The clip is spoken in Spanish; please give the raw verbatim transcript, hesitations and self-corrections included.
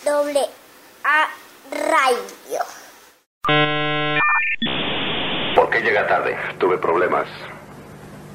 doble A Radio. ¿Por qué llega tarde? Tuve problemas.